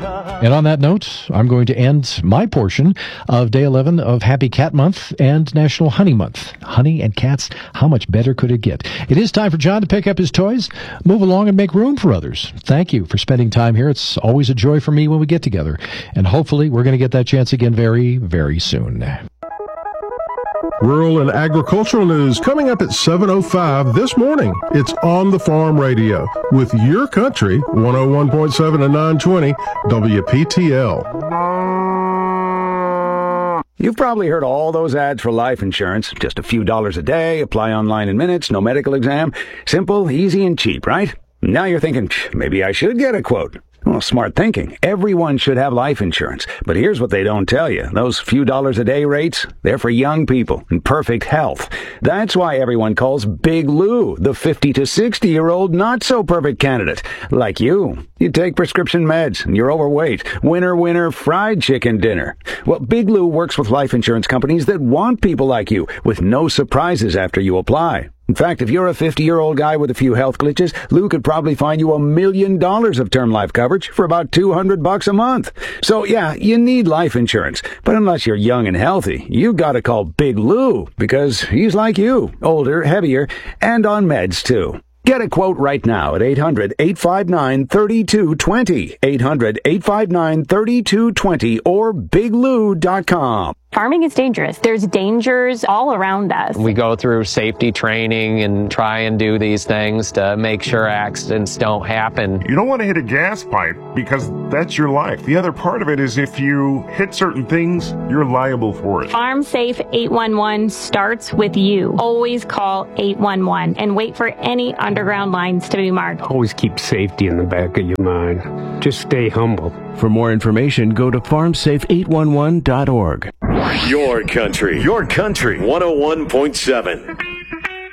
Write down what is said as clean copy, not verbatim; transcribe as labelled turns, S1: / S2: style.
S1: And on that note, I'm going to end my portion of Day 11 of Happy Cat Month and National Honey Month. Honey and cats, how much better could it get? It is time for John to pick up his toys, move along, and make room for others. Thank you for spending time here. It's always a joy for me when we get together. And hopefully we're going to get that chance again very, very soon.
S2: Rural and agricultural news coming up at 7:05 this morning. It's On the Farm Radio with Your Country, 101.7 and 920 WPTL.
S3: You've probably heard all those ads for life insurance. Just a few dollars a day, apply online in minutes, no medical exam. Simple, easy, and cheap, right? Now you're thinking, maybe I should get a quote. Well, smart thinking. Everyone should have life insurance. But here's what they don't tell you. Those few dollars a day rates, they're for young people in perfect health. That's why everyone calls Big Lou the 50 to 60-year-old not-so-perfect candidate. Like you. You take prescription meds and you're overweight. Winner, fried chicken dinner. Well, Big Lou works with life insurance companies that want people like you with no surprises after you apply. In fact, if you're a 50-year-old guy with a few health glitches, Lou could probably find you $1 million of term life coverage for about $200 a month. So yeah, you need life insurance. But unless you're young and healthy, you gotta call Big Lou because he's like you, older, heavier, and on meds too. Get a quote right now at 800-859-3220, 800-859-3220, or biglou.com.
S4: Farming is dangerous. There's dangers all around us.
S5: We go through safety training and try and do these things to make sure accidents don't happen.
S6: You don't want to hit a gas pipe because that's your life. The other part of it is if you hit certain things, you're liable for it.
S4: Farm Safe 811 starts with you. Always call 811 and wait for any underground lines to be marked.
S7: Always keep safety in the back of your mind. Just stay humble.
S8: For more information, go to farmsafe811.org.
S9: Your Country 101.7.